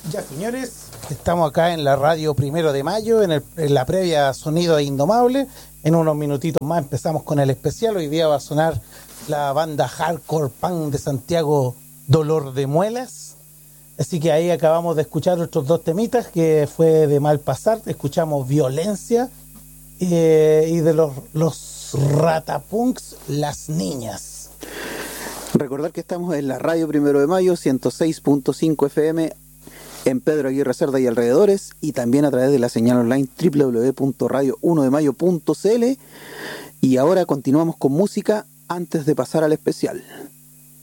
Ya, señores, estamos acá en la radio 1 de Mayo, en la previa Sonido de Indomable. En unos minutitos más empezamos con el especial. Hoy día va a sonar la banda hardcore punk de Santiago, Dolor de Muelas. Así que ahí acabamos de escuchar nuestros dos temitas, que fue de Mal Pasar. Escuchamos Violencia y de los Ratapunks, Las Niñas. Recordar que estamos en la radio 1 de Mayo, 106.5 FM, en Pedro Aguirre Cerda y alrededores, y también a través de la señal online www.radio1demayo.cl. Y ahora continuamos con música antes de pasar al especial.